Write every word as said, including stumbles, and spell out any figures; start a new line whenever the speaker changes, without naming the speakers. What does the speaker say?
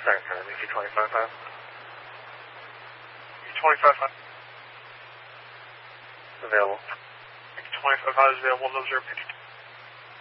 Sorry, sorry, M Q twenty-five five.
twenty-five five.
Available.
twenty-five five is available, no zero fifty.